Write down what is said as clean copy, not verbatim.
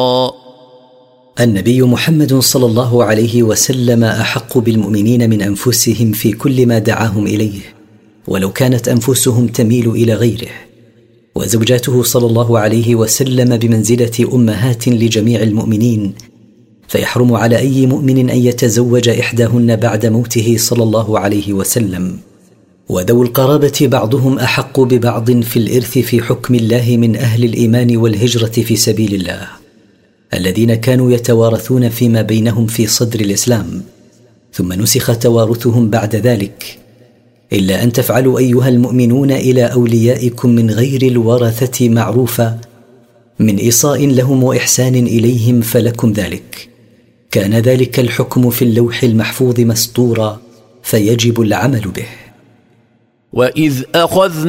النبي محمد صلى الله عليه وسلم أحق بالمؤمنين من أنفسهم في كل ما دعاهم إليه، ولو كانت أنفسهم تميل إلى غيره. وزوجاته صلى الله عليه وسلم بمنزلة أمهات لجميع المؤمنين، فيحرم على أي مؤمن أن يتزوج إحداهن بعد موته صلى الله عليه وسلم. وذو القرابة بعضهم أحق ببعض في الإرث في حكم الله من أهل الإيمان والهجرة في سبيل الله، الذين كانوا يتوارثون فيما بينهم في صدر الإسلام، ثم نسخ توارثهم بعد ذلك، إلا أن تفعلوا أيها المؤمنون إلى أوليائكم من غير الورثة معروفا من إيصاء لهم وإحسان إليهم فلكم ذلك. كان ذلك الحكم في اللوح المحفوظ مسطورا، فيجب العمل به. وإذ أخذنا